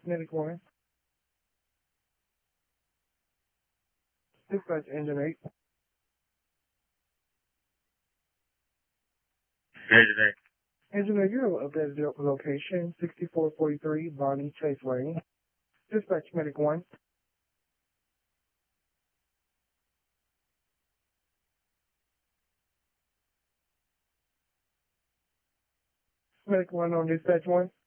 Medic 1. Dispatch Engine 8. Engine 8. Engine 8, you have updated your location, 6443 Bonnie Chase Lane. Dispatch Medic 1. Medic 1 on Dispatch 1.